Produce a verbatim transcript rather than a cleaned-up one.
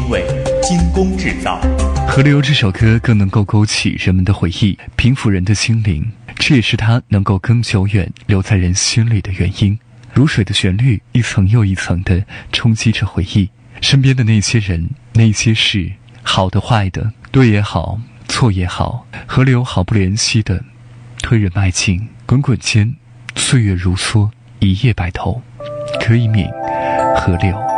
味，精工制造。 河流这首歌更能够勾起人们的回忆，平抚人的心灵，这也是它能够更久远留在人心里的原因。如水的旋律一层又一层地冲击着回忆，身边的那些人那些事，好的坏的，对也好错也好，河流毫不怜惜地推人迈进，滚滚间岁月如梭，一夜白头。柯以敏，河流。